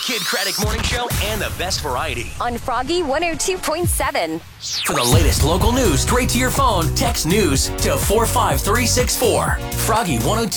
Kid Craddock Morning Show and the best variety. On Froggy 102.7. For the latest local news straight to your phone, text news to 45364. Froggy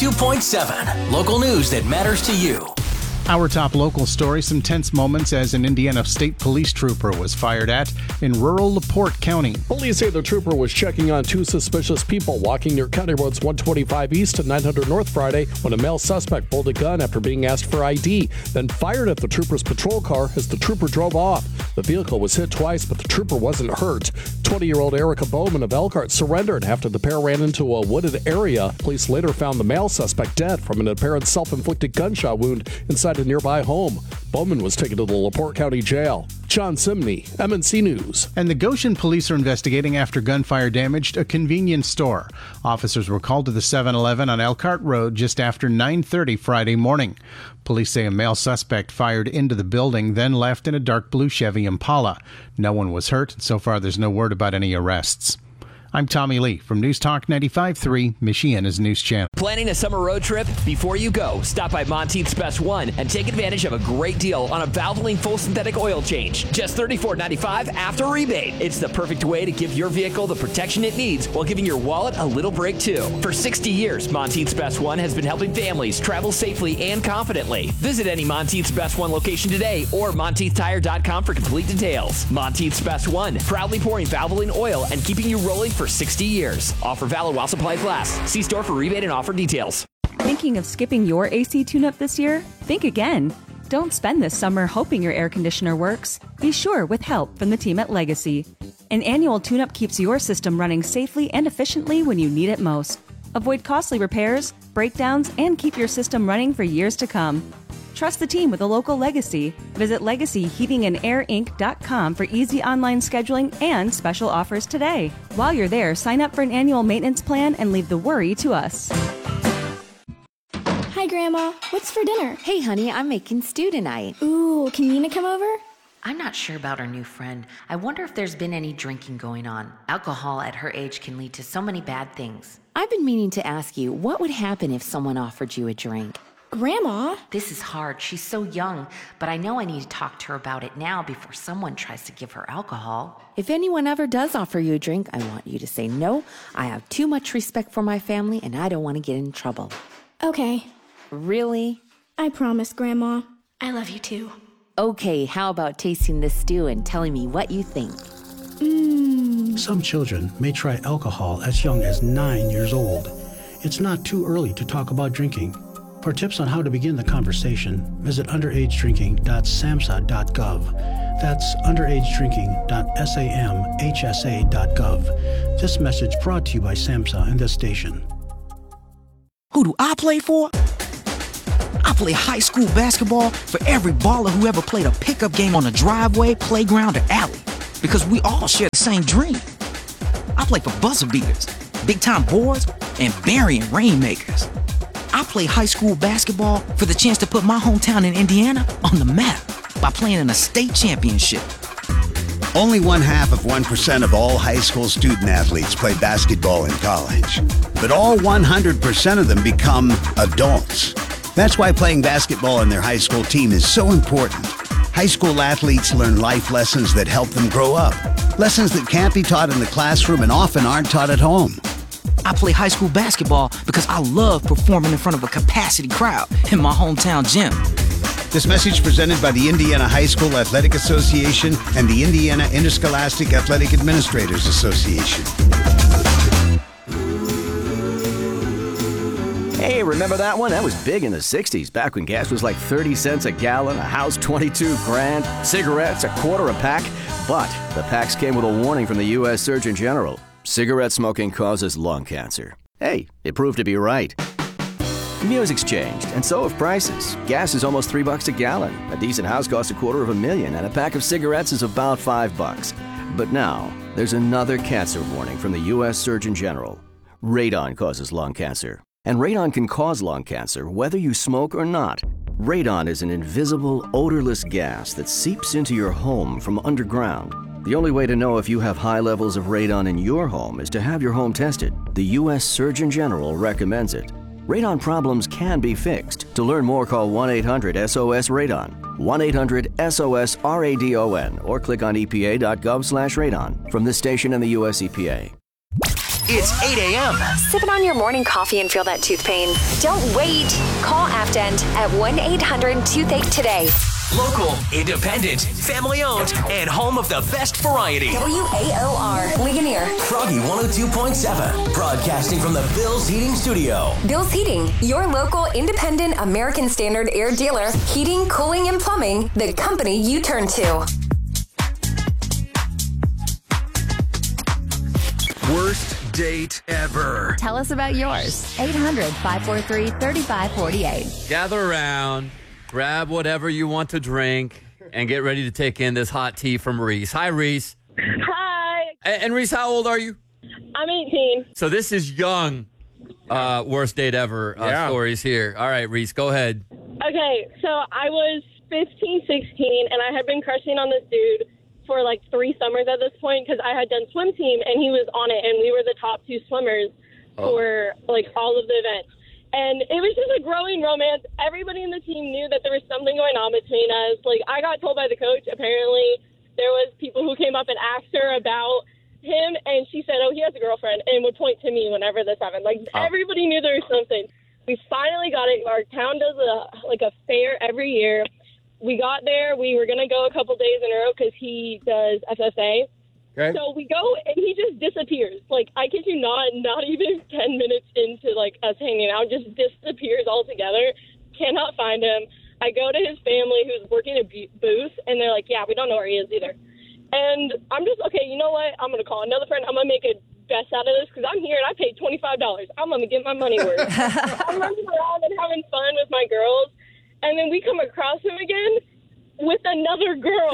102.7. Local news that matters to you. Our top local story, some tense moments as an Indiana State Police trooper was fired at in rural LaPorte County. Police say the trooper was checking on two suspicious people walking near County Roads 125 East and 900 North Friday when a male suspect pulled a gun after being asked for ID, then fired at the trooper's patrol car as the trooper drove off. The vehicle was hit twice, but the trooper wasn't hurt. 20-year-old Erica Bowman of Elkhart surrendered after the pair ran into a wooded area. Police later found the male suspect dead from an apparent self-inflicted gunshot wound inside a nearby home. Bowman was taken to the LaPorte County Jail. John Simney, MNC News. And the Goshen police are investigating after gunfire damaged a convenience store. Officers were called to the 7-Eleven on Elkhart Road just after 9:30 Friday morning. Police say a male suspect fired into the building, then left in a dark blue Chevy Impala. No one was hurt, and so far there's no word about any arrests. I'm Tommy Lee from News Talk 95.3, Michiana's News Channel. Planning a summer road trip? Before you go, stop by Monteith's Best One and take advantage of a great deal on a Valvoline full synthetic oil change. Just $34.95 after rebate. It's the perfect way to give your vehicle the protection it needs while giving your wallet a little break too. For 60 years, Monteith's Best One has been helping families travel safely and confidently. Visit any Monteith's Best One location today or MonteithTire.com for complete details. Monteith's Best One, proudly pouring Valvoline oil and keeping you rolling for 60 years. Offer valid while supplies last. See store for rebate and offer details. Thinking of skipping your AC tune-up this year? Think again. Don't spend this summer hoping your air conditioner works. Be sure with help from the team at Legacy. An annual tune-up keeps your system running safely and efficiently when you need it most. Avoid costly repairs, breakdowns, and keep your system running for years to come. Trust the team with a local Legacy. Visit LegacyHeatingandAirInc.com for easy online scheduling and special offers today. While you're there, sign up for an annual maintenance plan and leave the worry to us. Hi, Grandma. What's for dinner? Hey, honey, I'm making stew tonight. Ooh, can Nina come over? I'm not sure about our new friend. I wonder if there's been any drinking going on. Alcohol at her age can lead to so many bad things. I've been meaning to ask you, what would happen if someone offered you a drink? Grandma? This is hard. She's so young, but I know I need to talk to her about it now before someone tries to give her alcohol. If anyone ever does offer you a drink, I want you to say no. I have too much respect for my family, and I don't want to get in trouble. Okay. Really? I promise, Grandma. I love you too. Okay, how about tasting this stew and telling me what you think? Some children may try alcohol as young as 9 years old. It's not too early to talk about drinking. For tips on how to begin the conversation, visit underagedrinking.samhsa.gov. That's underagedrinking.samhsa.gov. This message brought to you by SAMHSA and this station. Who do I play for? I play high school basketball for every baller who ever played a pickup game on a driveway, playground, or alley. Because we all share the same dream. I play for buzzer beaters, big-time boards, and burying rainmakers. I play high school basketball for the chance to put my hometown in Indiana on the map by playing in a state championship. Only 0.5% of all high school student athletes play basketball in college. But all 100% of them become adults. That's why playing basketball on their high school team is so important. High school athletes learn life lessons that help them grow up. Lessons that can't be taught in the classroom and often aren't taught at home. I play high school basketball because I love performing in front of a capacity crowd in my hometown gym. This message presented by the Indiana High School Athletic Association and the Indiana Interscholastic Athletic Administrators Association. Hey, remember that one? That was big in the 60s, back when gas was like 30 cents a gallon, a house $22,000, cigarettes $0.25 a pack. But the packs came with a warning from the U.S. Surgeon General. Cigarette smoking causes lung cancer. Hey, it proved to be right. Music's changed, and so have prices. Gas is almost $3 a gallon. A decent house costs $250,000, and a pack of cigarettes is about $5. But now, there's another cancer warning from the U.S. Surgeon General. Radon causes lung cancer. And radon can cause lung cancer whether you smoke or not. Radon is an invisible, odorless gas that seeps into your home from underground. The only way to know if you have high levels of radon in your home is to have your home tested. The U.S. Surgeon General recommends it. Radon problems can be fixed. To learn more, call 1-800-SOS-RADON. 1-800-SOS-RADON or click on epa.gov/radon. From this station and the U.S. EPA. It's 8 a.m. Sipping on your morning coffee and feel that tooth pain? Don't wait. Call AfterEnd at 1-800-Toothache today. Local, independent, family-owned, and home of the best variety. WAOR, Ligonier. Froggy 102.7, broadcasting from the Bill's Heating Studio. Bill's Heating, your local independent American Standard air dealer. Heating, cooling, and plumbing, the company you turn to. Worst date ever. Tell us about yours. 800-543-3548. Gather around, grab whatever you want to drink, and get ready to take in this hot tea from Reese. Hi, Reese. Hi. And Reese, how old are you? I'm 18. So this is young worst date ever stories here. All right, Reese, go ahead. Okay, so I was 15, 16, and I had been crushing on this dude for like 3 summers at this point because I had done swim team and he was on it and we were the top 2 swimmers for like all of the events. And it was just a growing romance. Everybody in the team knew that there was something going on between us. Like I got told by the coach, apparently there was people who came up and asked her about him and she said, oh, he has a girlfriend, and would point to me whenever this happened. Like everybody knew there was something. We finally got it. Our town does a fair every year. We got there. We were going to go a couple days in a row because he does FFA. Okay. So we go, and he just disappears. Like, I kid you not even 10 minutes into, like, us hanging out, just disappears altogether. Cannot find him. I go to his family who's working a booth, and they're like, yeah, we don't know where he is either. And I'm just, okay, you know what? I'm going to call another friend. I'm going to make a best out of this because I'm here, and I paid $25. I'm going to get my money worth. I'm running around and having fun with my girls. And then we come across him again with another girl.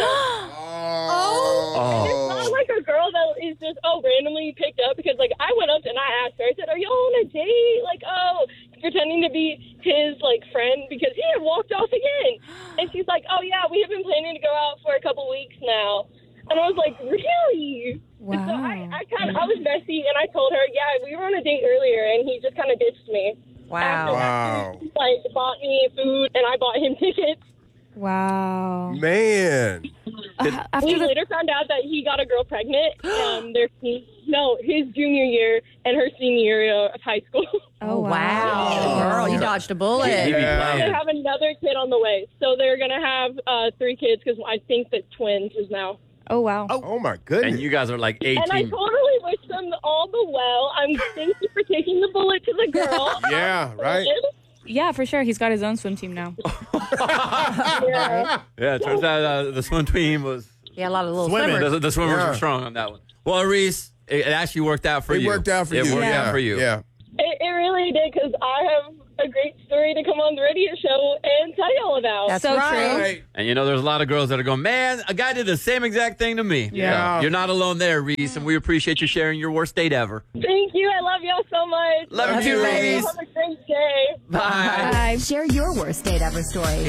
And it's not like a girl that is just, randomly picked up. Because, like, I went up and I asked her. I said, are you on a date? Like, pretending to be his, like, friend. Because he had walked off again. And she's like, oh, yeah, we have been planning to go out for a couple weeks now. And I was like, really? Wow. And so I was messy. And I told her, yeah, we were on a date earlier. And he just kind of ditched me. Wow. He, like, bought me food, and I bought him tickets. Wow. Man. We later found out that he got a girl pregnant. His junior year and her senior year of high school. Oh, wow. Girl, you dodged a bullet. They have another kid on the way. So they're going to have 3 kids because I think that twins is now. Oh, wow. Oh, my goodness. And you guys are like 18. And I totally wish them all the well. Thank you for taking the bullet to the girl. Yeah, right. Yeah, for sure. He's got his own swim team now. Yeah, it turns out the swim team was... Yeah, a lot of little swimmers. The swimmers were strong on that one. Well, Reese, it actually worked out for you. It worked out for you. It worked out for you. Yeah. It really did because I have a great story to come on the radio show and tell you all about. That's so true. And there's a lot of girls that are going, man, a guy did the same exact thing to me. Yeah. So you're not alone there, Reese, and we appreciate you sharing your worst date ever. Thank you. I love y'all so much. Love you, Reese. Have a great day. Bye. Share your worst date ever story.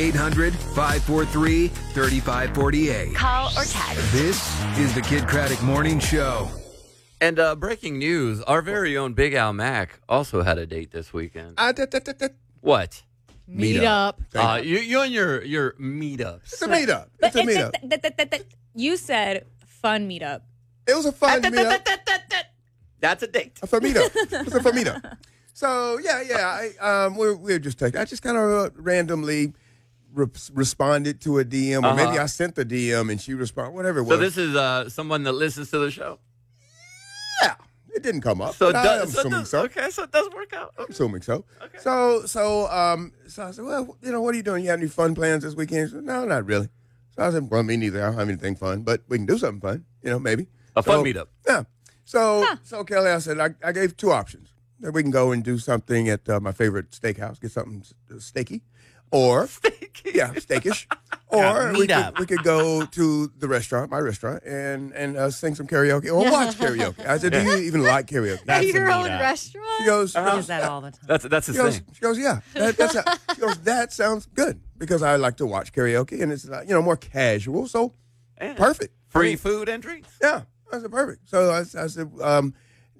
800-543-3548. Call or text. This is the Kid Craddock Morning Show. And breaking news, our very own Big Al Mack also had a date this weekend. What? Meetup. You and your meetups. It's a meetup. It's a meetup. You said fun meetup. It was a fun meetup. That's a date. A fun meetup. It's a fun meetup. So, we're just taking. I just kind of randomly responded to a DM, or maybe I sent the DM and she responded, whatever it was. So this is someone that listens to the show? Yeah. It didn't come up. So I'm assuming so. Okay, so it does work out. I'm assuming so. Okay. So I said, well, what are you doing? You have any fun plans this weekend? She said, no, not really. So I said, well, me neither. I don't have anything fun, but we can do something fun, maybe. A fun meetup. Yeah. So Kelly, I said, I gave 2 options. That we can go and do something at my favorite steakhouse, get something steaky, or steakish, or we could go to the restaurant, my restaurant, and sing some karaoke or watch karaoke. I said, do you even like karaoke? At your own restaurant? She goes, I use that all the time. That's his thing. She goes, yeah. She goes, that sounds good because I like to watch karaoke and it's more casual, so perfect. Free food and drinks. Yeah, I said perfect. So I said,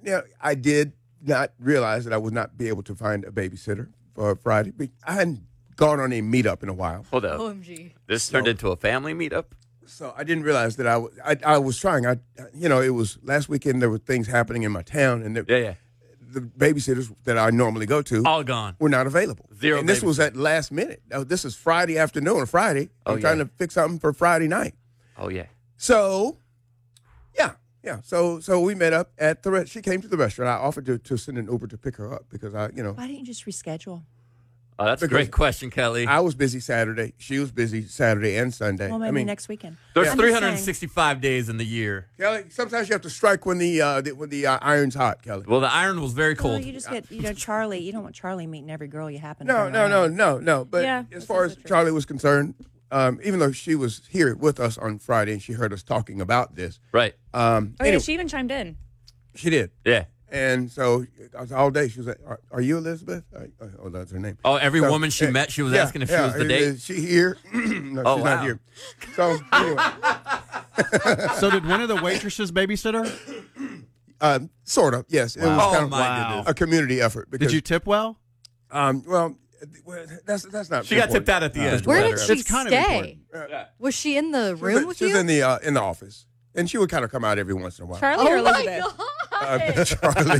I did not realize that I would not be able to find a babysitter for Friday. I hadn't gone on a meetup in a while. Hold up. OMG. This turned into a family meetup? So I didn't realize that I was trying. It was last weekend. There were things happening in my town, and the babysitters that I normally go to all gone. Were not available. Zero. And this was at last minute. Now, this is Friday afternoon or Friday. I'm Oh, trying yeah. to fix something for Friday night. Oh yeah. So, yeah. So we met up at the. She came to the restaurant. I offered to send an Uber to pick her up because Why didn't you just reschedule? Oh, that's a great question, Kelly. I was busy Saturday. She was busy Saturday and Sunday. Well, maybe next weekend. There's I'm just 365 days in the year. Kelly, sometimes you have to strike when the iron's hot, Kelly. Well, the iron was very Well, cold. you just get, Charlie. You don't want Charlie meeting every girl you happen to No. But Yeah, as far as Charlie was concerned, even though she was here with us on Friday and she heard us talking about this, right? Yeah, she even chimed in. She did. Yeah. And so all day she was like, "Are you Elizabeth?" Oh, that's her name. Oh, every woman she met, she was asking if she was the date. Is she here? No, Oh, she's wow. not here. So anyway, So did one of the waitresses babysit her? Sort of. Yes, it Wow. was Oh, kind of my goodness. a community effort. Did Because, you tip well? Well, that's not. She got important. tipped out at the end. Where did she It's kind of stay? Was she in the room with She was you? in the office, and she would kind of come out every once in a while. Charlie or Oh Elizabeth? Charlie.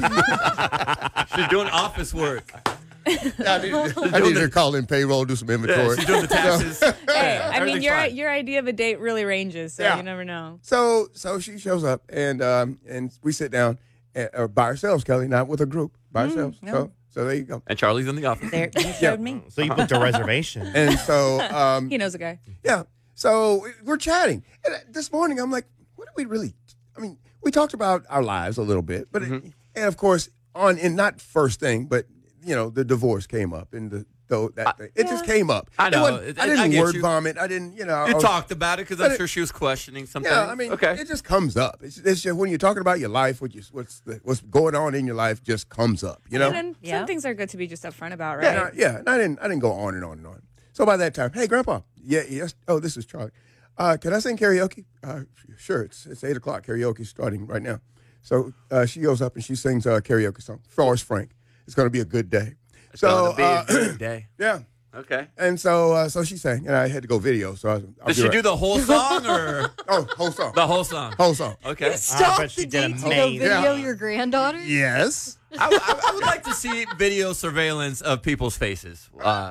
She's doing office work. I need to call in payroll, do some inventory. Yeah, she's doing the taxes. Hey, I mean, Everything's your fine. your idea of a date really ranges, so Yeah. you never know. So she shows up, and we sit down by ourselves, Kelly, not with a group, by ourselves. no. So there you go. And Charlie's in the office. There, you showed me. So you booked a reservation. And so He knows a guy. yeah, so we're chatting, and this morning I'm like, what do we really? I mean, we talked about our lives a little bit, but and of course not first thing, but the divorce came up, and that thing. It just came up. I know. I didn't I get word you. vomit. I didn't. You I was- talked about it because but I'm sure she was questioning something. Yeah, I mean, okay. it just comes up. It's just when you're talking about your life, what's going on in your life just comes up. You know. And some things are good to be just upfront about, Yeah, right? and I didn't go on and on and on. So by that time, hey, Grandpa, yes. Oh, this is Charlie. Can I sing karaoke? Sure. It's 8:00. Karaoke's starting right now. So she goes up and she sings a karaoke song. Forrest Frank. It's going to be a good day. It's So gonna be a good day. yeah. Okay. And so she sang, and I had to go video. So I'll Did she do the whole song or whole song? the whole song? Whole song. Okay. Stop the date To go video your granddaughter? Yes. I would like to see video surveillance of people's faces.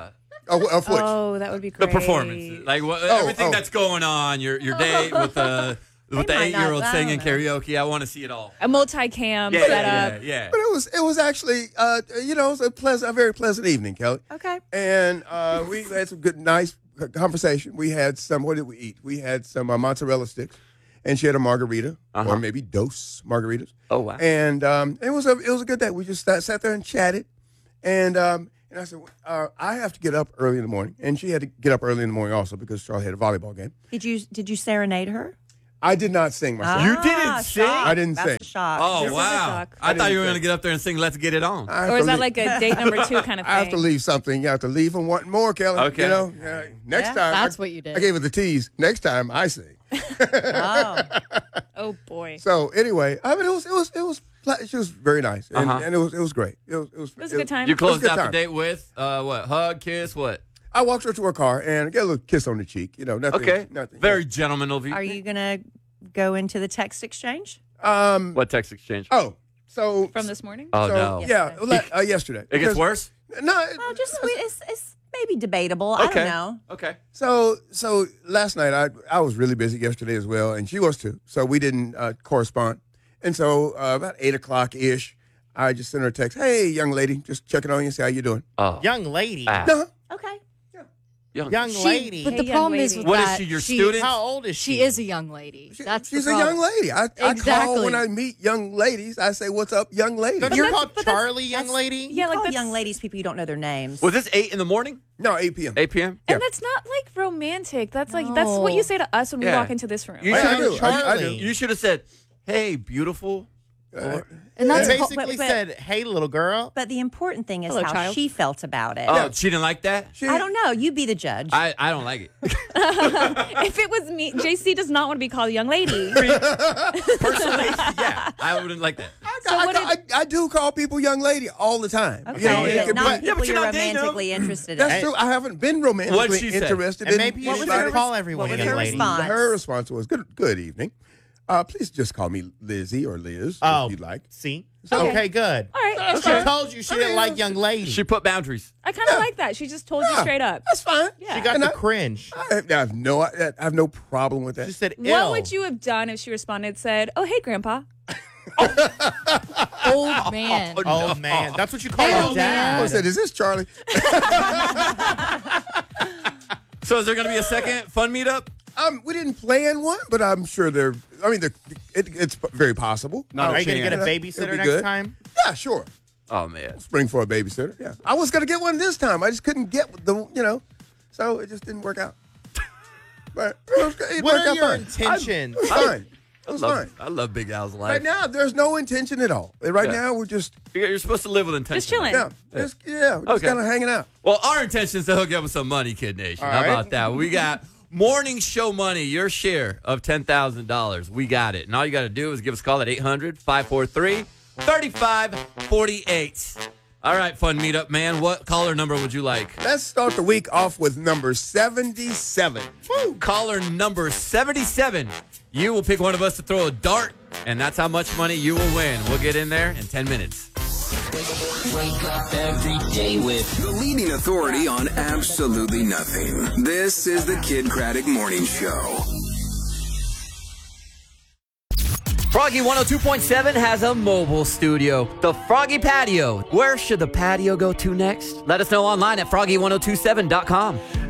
Of which? Oh, that would be The great. performances, like everything that's going on, your date with the might not- 8-year-old I singing don't know. karaoke. I want to see it all. A multi-cam Yeah, setup. yeah. But it was actually it was a very pleasant evening, Kelly. Okay. And we had some nice conversation. We had some. What did we eat? We had some mozzarella sticks, and she had a margarita, or maybe dos margaritas. Oh wow! And it was a good day. We just sat there and chatted, and I said I have to get up early in the morning, and she had to get up early in the morning also because Charlie had a volleyball game. Did you serenade her? I did not sing myself. You didn't sing? Shock. I didn't That's sing. a shock. Oh This is a wow! shock. I thought you were sing. going to get up there and sing "Let's Get It On." I have Or is to that leave- like a date number 2 kind of thing? I have to leave something. You have to leave and want more, Kelly. Okay. You know, next time. That's what you did. I gave her the tease. Next time I sing. Oh. Oh boy. So anyway, I mean, she was very nice, and it was great. It was a good time. You It was a closed good out the time. date with what? Hug, kiss, what? I walked her to her car and get a little kiss on the cheek. You know, nothing. Okay. Nothing. Very gentlemanly of you. Are you gonna go into the text exchange? What text exchange? Oh, so From this morning? Oh so, no! Yeah, yesterday. It gets worse. No, It's maybe debatable. I don't know. Okay. So last night I was really busy yesterday as well, and she was too. So we didn't correspond. And so about 8:00 ish, I just sent her a text. Hey, young lady, just checking on you, see how you doing. Oh, Young lady. No, Okay. Young lady. But the young problem is lady. with What is that, she, your student? How old is she? She is a young lady. That's she's the a problem. young lady. I call Exactly. when I meet young ladies. I say, "What's up, young lady?" Don't you call Charlie young lady? Yeah, like Call that's, young ladies people you don't know their names. Was this 8 in the morning? No, 8 p.m. 8 p.m. and that's not like romantic. That's like that's what you say to us when we Yeah. walk into this room. You I should do. have I do. You should have said, "Hey, beautiful." And that's You but- basically but- said, "Hey, little girl." But the important thing is Hello, how child. she felt about it. Oh, she didn't like that. I don't know. You be the judge. I don't like it. if it was me, JC does not want to be called a young lady. Personally, yeah, I wouldn't like that. I I do call people young lady all the time. Okay, You know, it could not be- people you're romantically interested in. That's true. I haven't been romantically interested And in maybe you should anybody. call everyone What was young her lady. response? Her response was, good evening. Please just call me Lizzie or Liz if you'd like. See? Okay. Okay, good. All right. That's She fine. told you she didn't like young ladies. She put boundaries. I kind of like that. She just told you straight up. That's fine. Yeah. She got And the I- cringe. I have no problem with that. She said, What would you have done if she responded, said, "Oh, hey, Grandpa"? Old man. Oh, man. That's what you call your I dad. said, is this Charlie? So is there going to be a second fun meetup? We didn't plan one, but I'm sure it's very possible. Are you going to get a It'll babysitter be next good. time? Yeah, sure. Oh, man. Spring for a babysitter. Yeah, I was gonna get one this time. I just couldn't get so it just didn't work out. But it What worked are out your fine. intentions? It's fine. It was fine. I love Big Al's life. Right now, there's no intention at all. Right Yeah. now, we're just You're supposed to live with intention. Just chilling. we're just Okay. kind of hanging out. Well, our intention is to hook you up with some money, Kid Nation. All How right. about that? We got morning show money, your share of $10,000. We got it. And all you got to do is give us a call at 800-543-3548. All right, fun meetup, man. What caller number would you like? Let's start the week off with number 77. Woo. Caller number 77. You will pick one of us to throw a dart, and that's how much money you will win. We'll get in there in 10 minutes. Wake up every day with The leading authority on absolutely nothing. This is the Kid Craddock Morning Show. Froggy 102.7 has a mobile studio, the Froggy Patio. Where should the patio go to next? Let us know online at froggy1027.com.